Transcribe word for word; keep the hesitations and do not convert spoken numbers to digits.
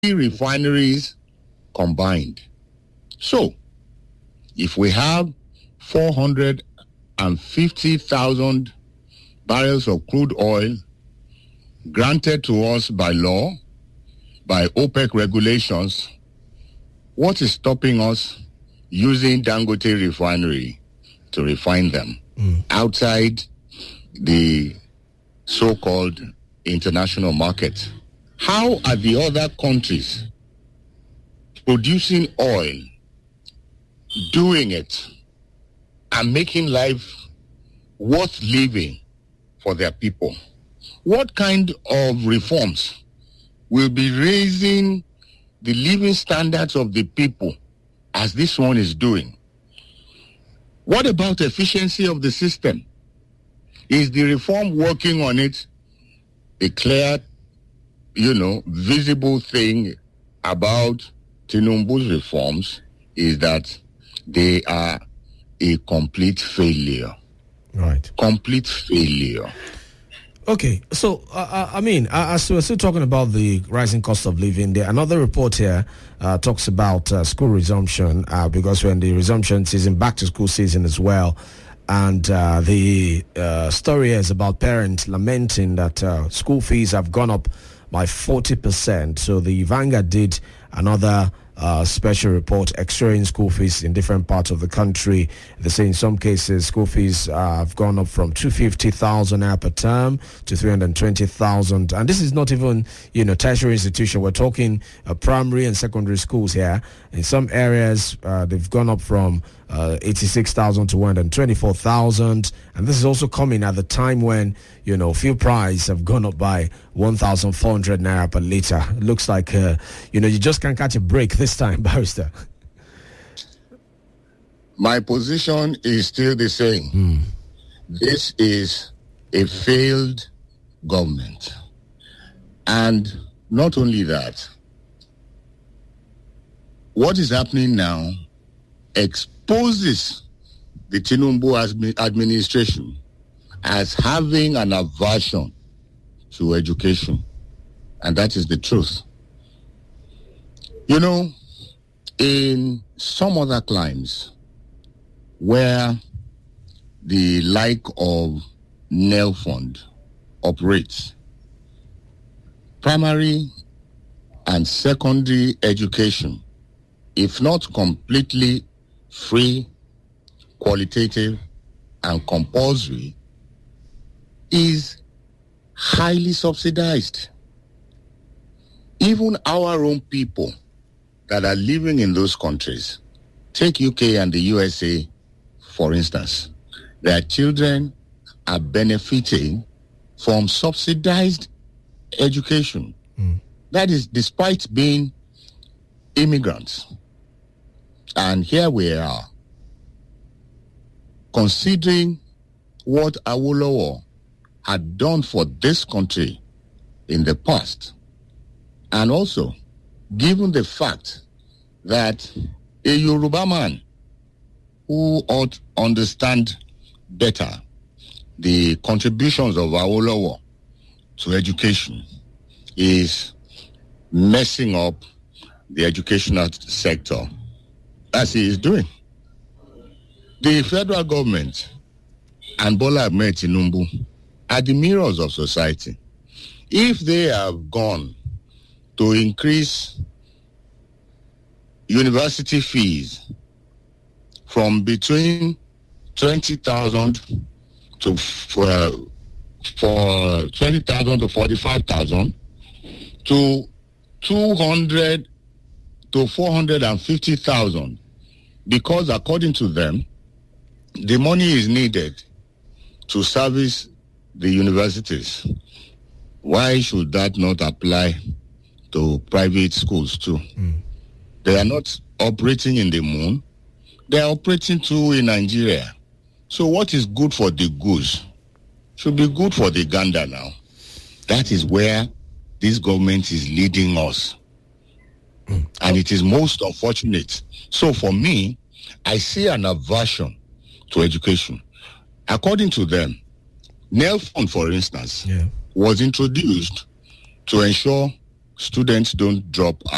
refineries combined. So, if we have four hundred fifty thousand barrels of crude oil granted to us by law, by OPEC regulations, what is stopping us using Dangote refinery to refine them mm. outside the so-called international market? How are the other countries producing oil, doing it, and making life worth living for their people? What kind of reforms will be raising the living standards of the people as this one is doing? What about efficiency of the system? Is the reform working on it? A clear, you know, visible thing about Tinubu's reforms is that they are a complete failure. Right. Complete failure. Okay, so, uh, I mean, as we're still talking about the rising cost of living, there another report here uh, talks about uh, school resumption uh, because we're in the resumption season, back to school season as well. And uh, the uh, story is about parents lamenting that uh, school fees have gone up by forty percent. So the Vanguard did another uh, special report extracting school fees in different parts of the country. They say in some cases school fees uh, have gone up from two hundred fifty thousand naira per term to three hundred twenty thousand. And this is not even, you know, tertiary institution. We're talking uh, primary and secondary schools here. In some areas, uh, they've gone up from uh, eighty-six thousand to one hundred twenty-four thousand. And this is also coming at the time when, you know, fuel prices have gone up by one thousand four hundred naira per litre. It looks like, uh, you know, you just can't catch a break this time, Barrister. My position is still the same. Mm. This is a failed government. And not only that, what is happening now exposes the Tinubu administration as having an aversion to education. And that is the truth. You know, in some other climes where the like of Nel Fund operates, primary and secondary education, if not completely free, qualitative, and compulsory, is highly subsidized. Even our own people that are living in those countries, take U K and the U S A, for instance, their children are benefiting from subsidized education. Mm. That is despite being immigrants. And here we are, considering what Awolowo had done for this country in the past, and also given the fact that a Yoruba man who ought to understand better the contributions of Awolowo to education is messing up the educational sector as he is doing. The federal government and Bola Ahmed Tinubu are the mirrors of society. If they have gone to increase university fees from between twenty thousand to for, for twenty thousand to forty-five thousand to two hundred to four hundred fifty thousand, because according to them, the money is needed to service the universities. Why should that not apply to private schools too? Mm. They are not operating in the moon. They are operating too in Nigeria. So what is good for the goose should be good for the gander now. That is where this government is leading us. Mm. And it is most unfortunate. So for me, I see an aversion to education. According to them, Nel Fund, for instance, yeah. was introduced to ensure students don't drop out.